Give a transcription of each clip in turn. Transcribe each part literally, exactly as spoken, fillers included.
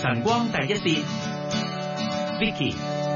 晨光第一線 Vicky。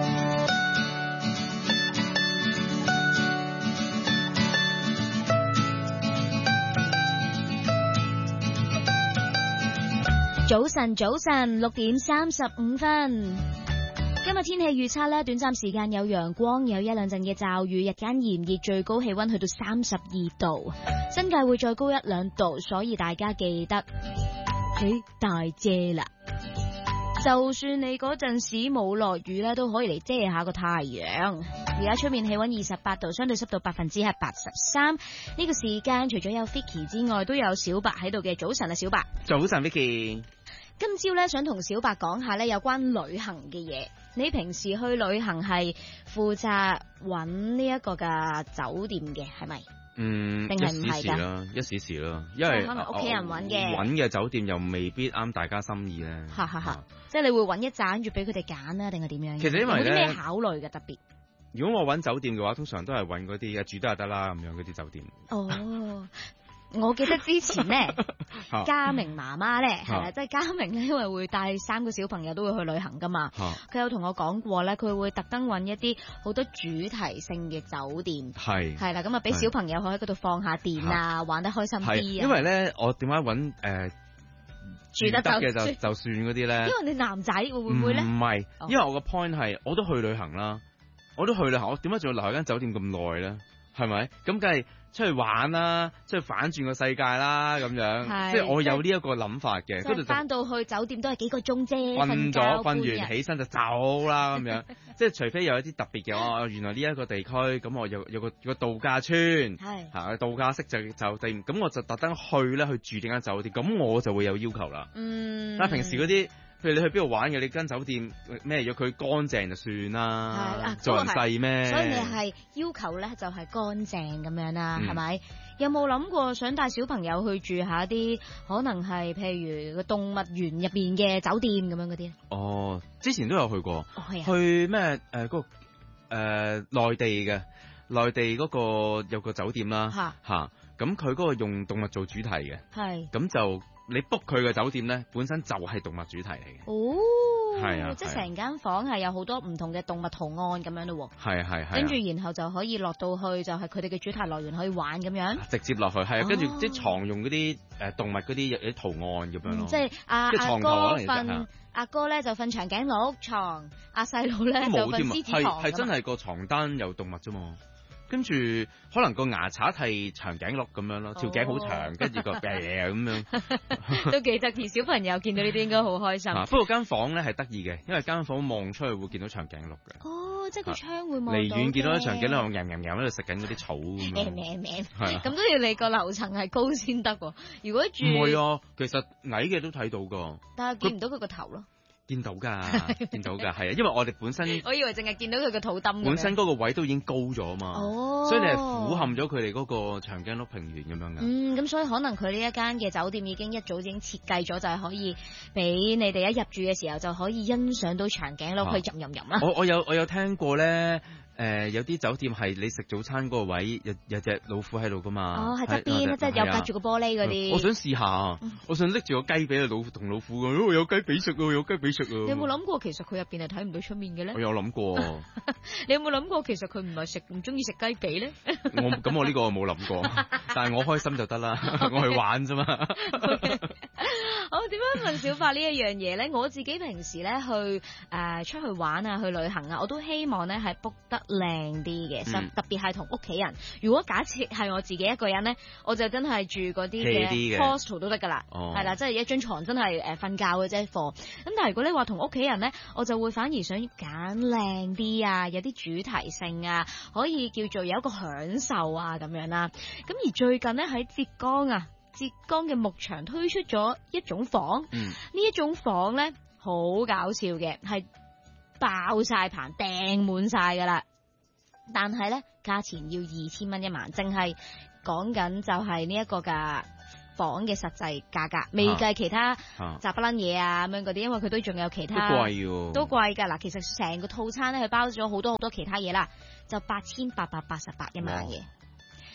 早晨，早晨，六點三十五分。今日天氣預測呢，短暫時間有陽光，有一兩陣嘅驟雨，日間炎熱，最高氣溫去到三十二度，新界會再高一兩度，所以大家記得起大遮啦。就算你嗰陣時冇落雨咧，都可以嚟遮下個太陽。而家出面氣溫二十八度，相對濕度百分之係八十三。呢個時間除咗有 Vicky 之外，都有小白喺度嘅。早晨啊，小白。 早晨 Vicky。 今朝咧想同小白講下咧有關旅行嘅嘢。你平時去旅行係負責揾呢一個嘅酒店嘅，係咪？ 嗯， 定係唔係㗎？ 啦，一時時啦，因為可能屋企人揾嘅揾嘅酒店又未必啱大家心意咧。 哈哈哈！即係你會揾一陣，跟住俾佢哋揀啊，定係點樣？ 其實因為咧， 有啲咩考慮嘅特別？ 如果我揾酒店嘅話，通常都係揾嗰啲嘅住得就得啦，咁樣嗰啲酒店。 哦。我記得之前咧，嘉明媽媽咧係啦，即係嘉明咧，因為會帶三個小朋友都會去旅行噶嘛。佢有同我講過咧，佢會特登揾一啲好多主題性嘅酒店，係係啦，咁啊俾小朋友可以喺嗰度放下電啊，玩得開心啲啊。 因為咧，我點解揾誒住得嘅就就算嗰啲咧？ 因為你男仔會唔會咧？ 唔係，因為我個 point 係，我都去旅行啦，我都去旅行，我點解仲要留喺間酒店咁耐咧？係咪？咁梗係出去玩啦，出去反轉個世界啦，咁樣，即係我有呢一個諗法嘅。 跟住翻到去酒店都係幾個鐘啫， 瞓咗瞓完起身就走啦，咁樣。即係除非有一啲特別嘅，哦，原來呢一個地區，咁我有有個有個度假村，係嚇度假式就就地，咁我就特登去咧去住呢間酒店，咁我就會有要求啦。嗯，但係平時嗰啲。譬如你去邊度玩嘅，你間酒店咩？如果佢乾淨就算啦，做人細咩？ 所以你係要求咧就係乾淨咁樣啦，係咪？有冇諗過想帶小朋友去住下啲可能係譬如個動物園入邊嘅酒店咁樣嗰啲？ 哦，之前都有去過， 哦係啊， 去咩？誒嗰個誒內地嘅內地嗰個有個酒店啦，嚇嚇，咁佢嗰個用動物做主題嘅，係咁就。你 book 佢嘅酒店咧，本身就係動物主題嚟嘅。哦，係啊， 即係成間房係有好多唔同嘅動物圖案咁樣咯。 係係係。 跟住然後就可以落到去，就係佢哋嘅主題樂園可以玩咁樣。 直接落去係啊，跟住啲床用嗰啲誒動物嗰啲啲圖案咁樣咯。 即係阿阿哥瞓，阿哥咧就瞓長頸鹿床，阿細佬咧就瞓獅子床。 係係真係個床單有動物啫嘛。跟住可能個牙刷係長頸鹿咁樣咯，條頸好長，跟住個嘢咁樣， 都幾得意。小朋友見到呢啲應該好開心。 不過間房咧係得意嘅，因為間房望出去會見到長頸鹿嘅。 哦，即係個窗會望到。 離遠見到啲長頸鹿喺度喺度食緊嗰啲草咁樣。 係啊，咁都要你個樓層係高先得喎。如果住唔會啊，其實矮嘅都睇到㗎。 但係見唔到佢個頭咯。 見到㗎，見到㗎，係啊，因為我哋本身， 我以為淨係見到佢個肚墩。 本身嗰個位都已經高咗嘛，哦，所以你係俯瞰咗佢哋嗰個長頸鹿平原咁樣㗎。 嗯，咁所以可能佢呢一間嘅酒店已經一早已經設計咗，就係可以俾你哋一入住嘅時候就可以欣賞到長頸鹿去吟吟吟啦。 我我有我有聽過咧。誒、呃、有啲酒店係你食早餐嗰個位有有隻老虎喺度噶嘛？ 哦，喺側邊，即係有隔住個玻璃嗰啲。 我想試下，嗯、我想拎住個雞髀啊，老同老虎咁，哦，有雞髀食啊，有雞髀食啊。 你有冇諗過其實佢入邊係睇唔到出面嘅咧？ 我有諗過。 你有冇諗過其實佢唔係食唔中意食雞髀咧？ 我咁我呢個冇諗過，但係我開心就得啦，我去玩啫嘛。 Okay. 好，點樣問小白呢一樣嘢咧？我自己平時咧去誒、呃、出去玩啊，去旅行啊，我都希望咧係 book 得靚啲嘅，嗯、特別係同屋企人。如果假設係我自己一個人咧，我就真係住嗰啲嘅 hostel 都得噶啦，係啦、哦，即係一張床真係誒瞓覺嘅啫課。咁但係如果你話同屋企人咧，我就會反而想揀靚啲啊，有啲主題性啊，可以叫做有一個享受啊咁樣啦。咁而最近咧喺浙江啊。浙江嘅牧場推出咗一種房，呢、嗯、一種房咧好搞笑嘅，係爆晒棚訂滿晒噶啦，但係咧價錢要二千蚊一晚，淨係講緊就係呢一個嘅房嘅實際價格，未計其他雜不撚嘢啊咁樣嗰啲，因為佢都仲有其他都貴喎， 都貴噶。嗱，其實成個套餐咧，佢包咗好多好多其他嘢啦，就八千八百八十八一晚嘅。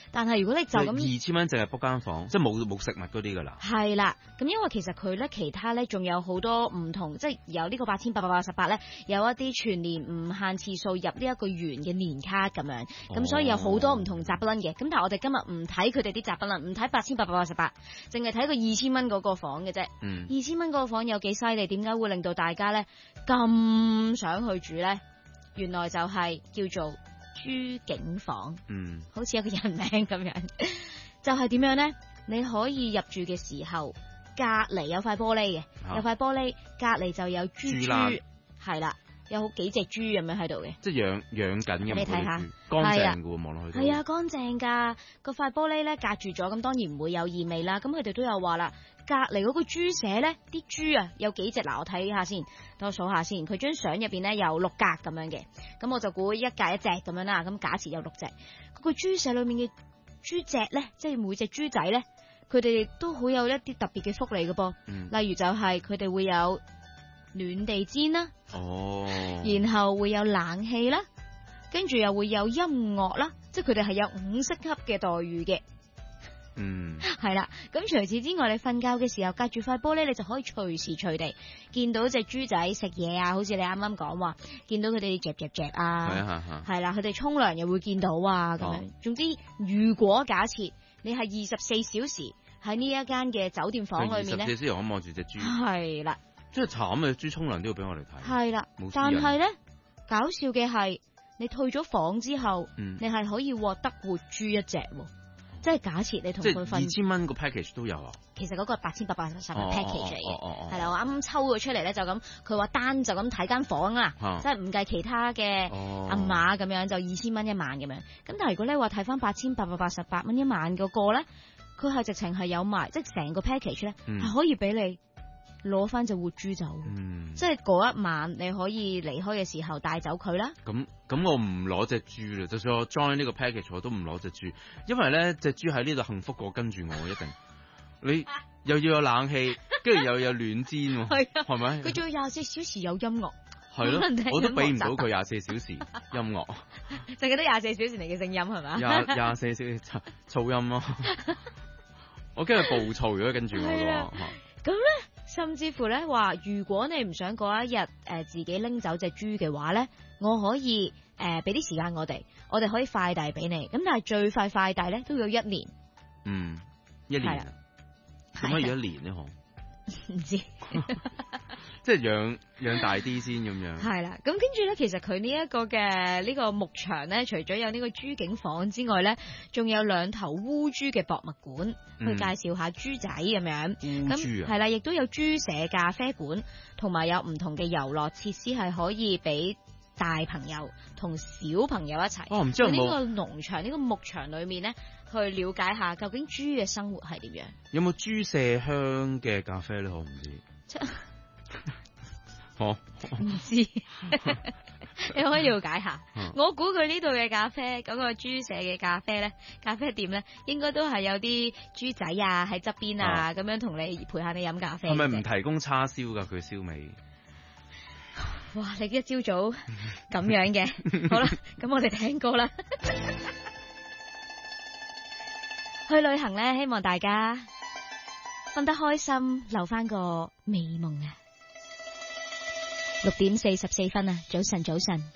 但係如果你就咁二千蚊淨係 book 間房，即係冇冇食物嗰啲㗎啦。 係啦，咁因為其實佢咧其他咧仲有好多唔同，即係有呢個八千八百八十八咧，有一啲全年唔限次數入呢一個元嘅年卡咁樣，咁、哦、所以有好多唔同雜不楞嘅。咁但係我哋今日唔睇佢哋啲雜不楞，唔睇八千八百八十八，淨係睇個二千蚊嗰個房嘅啫。嗯，二千蚊嗰個房有幾犀利？點解會令到大家咧咁想去住咧？原來就係叫做珠景房，嗯，好似一個人名咁樣。就係點樣咧？你可以入住嘅時候，隔籬有塊玻璃嘅，啊、有塊玻璃隔籬就有豬豬，係啦，有好幾隻豬咁樣喺度嘅， 即係養養緊嘅。你睇下，乾淨嘅，望落去係啊，乾淨噶。個塊玻璃咧隔住咗，咁當然唔會有異味啦。咁佢哋都有話啦，隔籬嗰個豬舍咧，啲豬啊有幾隻？嗱，我睇下先，等我數下先。佢張相入邊咧有六格咁樣嘅，咁我就估一格一隻咁樣啦。咁假設有六隻，嗰個豬舍裏面嘅豬隻咧，即係每隻豬仔咧，佢哋都好有一啲特別嘅福利嘅噃。嗯、例如就係佢哋會有暖地氈啦，哦，然後會有冷氣啦，跟住又會有音樂啦，即係佢哋係有五星級嘅待遇嘅。嗯，係啦。咁除此之外，你瞓覺嘅時候隔住塊玻璃，你就可以隨時隨地見到隻豬仔食嘢啊，好似你啱啱講話，見到佢哋嚼嚼嚼啊，係啊係啦，佢哋沖涼又會見到啊，咁樣。哦、總之，如果假設你係二十四小時喺呢一間嘅酒店房裏面咧，二十四小時我望住隻豬，係啦， 真係慘啊！豬沖涼都要俾我哋睇， 係啦。但係咧，搞笑嘅係，你退咗房之後，嗯、你係可以獲得活豬一隻。即係假設你同佢瞓， 二千蚊個 package 都有啊。 其實嗰個係八千八百八十八 package 嚟嘅，係啦，我啱啱抽咗出嚟咧，就咁佢話單就咁睇間房啊，即係唔計其他嘅暗碼咁樣，就二千蚊一晚咁樣。咁但係如果你話睇翻八千八百八十八蚊一晚嗰個咧，佢係直情係有埋，即係成個 package 咧係可以俾你攞翻隻活豬走，嗯、即係嗰一晚你可以離開嘅時候帶走佢啦。 咁咁我唔攞隻豬啦，就算我 join 呢個 package 我都唔攞隻豬，因為咧隻豬喺呢度幸福過跟住我一定。你又要有冷氣，跟住又有暖氈，係啊，係咪？ 佢仲要廿四小時有音樂， 係咯，我都俾唔到佢廿四小時音樂， 淨係得廿四小時嚟嘅聲音係咪？ 廿廿四小時噪音咯，我驚佢暴躁如果跟住我嘅話。 咁咧，甚至乎咧話，如果你唔想嗰一日誒、呃、自己拎走隻豬嘅話咧，我可以誒俾啲時間我哋，我哋可以快遞俾你。咁但係最快快遞咧都要一年。嗯， 一年啊？點解要一年呢？ 嗬？唔知。 即係養養大啲先咁樣。 係啦，咁跟住咧，其實佢呢一個嘅呢個牧場咧，除咗有呢個豬景房之外咧，仲有兩頭烏豬嘅博物館，嗯、去介紹下豬仔咁樣。咁係啦，亦都有豬舍咖啡館，同埋有唔同嘅遊樂設施係可以俾大朋友同小朋友一齊。 哦，唔知有冇呢個農場呢、呢個牧場裏面咧，去了解下究竟豬嘅生活係點樣？ 有冇豬麝香嘅咖啡咧？我唔知。好唔知，你可以了解下。我估佢呢度嘅咖啡，嗰、嗰個豬舍嘅咖啡咧，咖啡店咧，應該都係有啲豬仔啊喺側邊啊，咁、啊、樣同你陪下你飲咖啡。 係咪唔提供叉燒噶？佢燒味。 哇！你一朝早咁樣嘅，好啦，咁我哋聽歌啦。去旅行咧，希望大家瞓得開心，留翻個美夢啊！六點四十四分啊，早晨早晨。